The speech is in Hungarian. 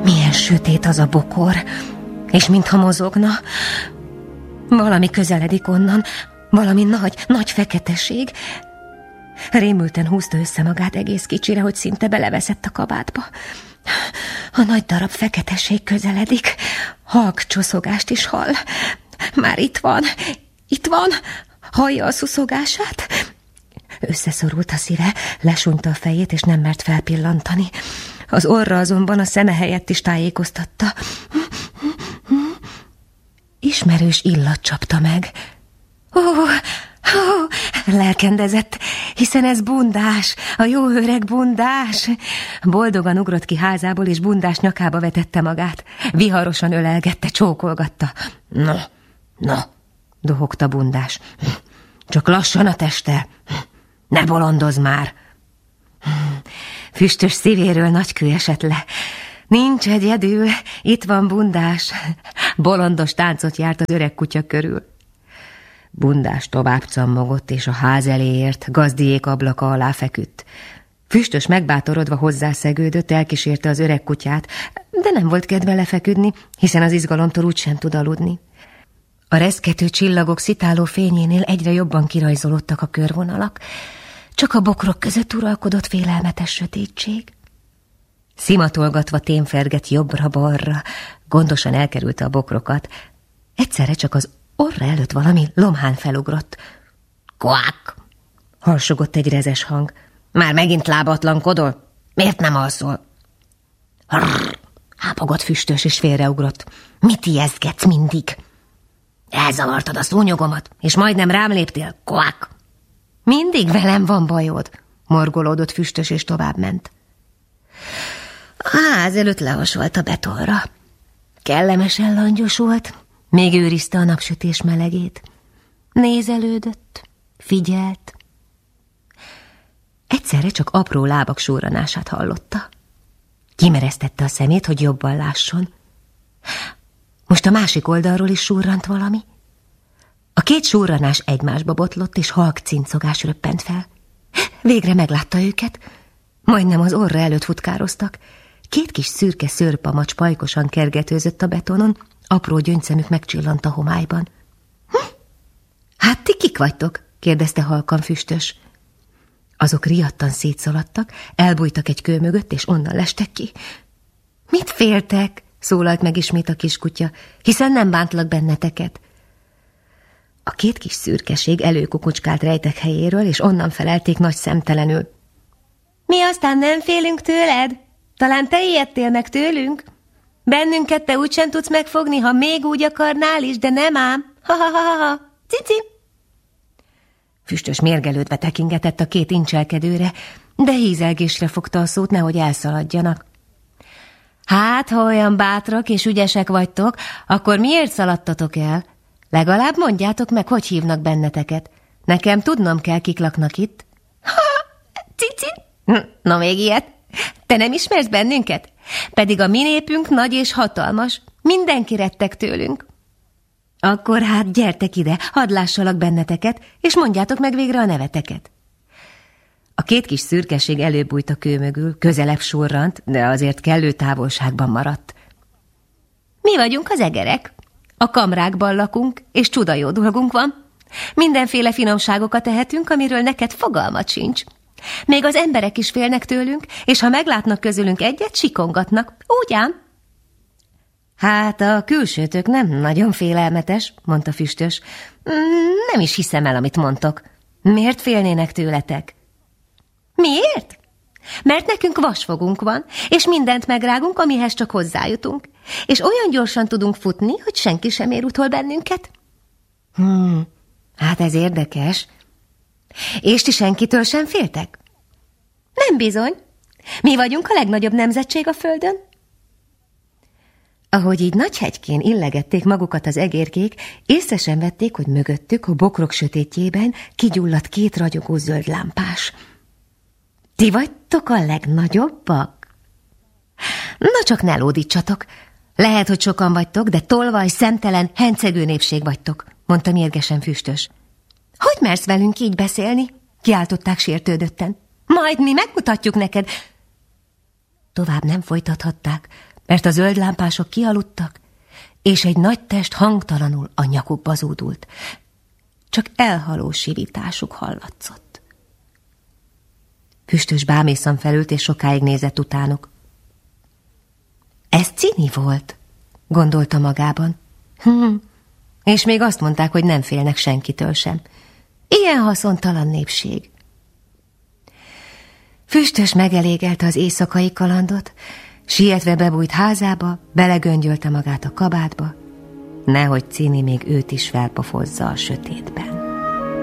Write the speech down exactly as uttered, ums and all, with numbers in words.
Milyen sötét az a bokor, és mintha mozogna. Valami közeledik onnan, valami nagy, nagy feketeség. Rémülten húzta össze magát egész kicsire, hogy szinte beleveszett a kabátba. A nagy darab feketeség közeledik, halk csoszogást is hall. Már itt van, itt van, hallja a szuszogását. Összeszorult a szíve, lesúnyta a fejét, és nem mert felpillantani. Az orra azonban a szeme helyett is tájékoztatta. Ismerős illat csapta meg. Ó, ó, lelkendezett, hiszen ez Bundás, a jó öreg Bundás. Boldogan ugrott ki házából, és Bundás nyakába vetette magát. Viharosan ölelgette, csókolgatta. No, no, dohogta Bundás. Csak lassan a teste, ne bolondozz már. Füstös szívéről nagy kő esett le. Nincs egyedül, itt van Bundás. Bolondos táncot járt az öreg kutya körül. Bundás tovább cammogott, és a ház elé ért, gazdiék ablaka alá feküdt. Füstös megbátorodva hozzászegődött, elkísérte az öreg kutyát, de nem volt kedve lefeküdni, hiszen az izgalomtól úgysem tud aludni. A reszkető csillagok szitáló fényénél egyre jobban kirajzolódtak a körvonalak, csak a bokrok között uralkodott félelmetes sötétség. Szimatolgatva témfergett jobbra-balra, gondosan elkerülte a bokrokat. Egyszerre csak az orra előtt valami lomhán felugrott. Kvák! Harsogott egy rezes hang. Már megint lábatlankodol? Miért nem alszol? Rrr! Hápogott Füstös, és félreugrott. Mit ijesztgetsz mindig? Elzavartad a szúnyogomat, és majdnem rám léptél. Kvák! Mindig velem van bajod, morgolódott Füstös, és továbbment. A ház előtt lehasolt a betonra. Kellemesen langyos volt, még őrizte a napsütés melegét. Nézelődött, figyelt. Egyszerre csak apró lábak surranását hallotta. Kimeresztette a szemét, hogy jobban lásson. Most a másik oldalról is surrant valami. A két surranás egymásba botlott, és halk cincogás röppent fel. Végre meglátta őket. Majdnem az orra előtt futkároztak. Két kis szürke szőrpamacs pajkosan kergetőzött a betonon, apró gyöngyszemük megcsillant a homályban. Hm? Hát ti kik vagytok? kérdezte halkan Füstös. Azok riadtan szétszaladtak, elbújtak egy kő mögött, és onnan lestek ki. Mit féltek? Szólalt meg ismét a kiskutya, hiszen nem bántlak benneteket. A két kis szürkeség előkukucskált rejtek helyéről, és onnan felelték nagy szemtelenül. Mi aztán nem félünk tőled? Talán te ijedtél meg tőlünk? Bennünket te úgysem tudsz megfogni, ha még úgy akarnál is, de nem ám. Ha-ha-ha-ha, cici! Füstös mérgelődve tekingetett a két incselkedőre, de hízelgésre fogta a szót, nehogy elszaladjanak. Hát, ha olyan bátrak és ügyesek vagytok, akkor miért szaladtatok el? Legalább mondjátok meg, hogy hívnak benneteket. Nekem tudnom kell, kik laknak itt. Ha, cici! Na még ilyet? Te nem ismersz bennünket? Pedig a mi népünk nagy és hatalmas. Mindenki retteg tőlünk. Akkor hát gyertek ide, hadd lássalak benneteket, és mondjátok meg végre a neveteket. A két kis szürkeség előbújt a kő mögül, közelebb surrant, de azért kellő távolságban maradt. Mi vagyunk az egerek. A kamrákban lakunk, és csuda jó dolgunk van. Mindenféle finomságokat tehetünk, amiről neked fogalmat sincs. Még az emberek is félnek tőlünk, és ha meglátnak közülünk egyet, sikongatnak. Úgy ám? Hát a külsőtök nem nagyon félelmetes, mondta Füstös. Nem is hiszem el, amit mondtok. Miért félnének tőletek? Miért? Mert nekünk vasfogunk van, és mindent megrágunk, amihez csak hozzájutunk. És olyan gyorsan tudunk futni, hogy senki sem ér utol bennünket. Hmm, hát ez érdekes. És ti senkitől sem féltek? Nem bizony. Mi vagyunk a legnagyobb nemzetség a földön. Ahogy így Nagyhegykén illegették magukat az egérkék, észre sem vették, hogy mögöttük, a bokrok sötétjében kigyulladt két ragyogó zöld lámpás. Ti vagytok a legnagyobbak? Na csak ne lódítsatok. Lehet, hogy sokan vagytok, de tolvaj, szemtelen, hencegő népség vagytok, mondta mérgesen Füstös. Hogy mersz velünk így beszélni? Kiáltották sértődötten. Majd mi megmutatjuk neked. Tovább nem folytathatták, mert a zöld lámpások kialudtak, és egy nagy test hangtalanul a nyakukba zúdult. Csak elhaló sivításuk hallatszott. Füstös bámészan felült, és sokáig nézett utánuk. Ez Cini volt, gondolta magában. Hm, és még azt mondták, hogy nem félnek senkitől sem. Ilyen haszontalan népség. Füstös megelégelte az éjszakai kalandot, sietve bebújt házába, belegöngyölte magát a kabátba, nehogy Cini még őt is felpofozza a sötétben.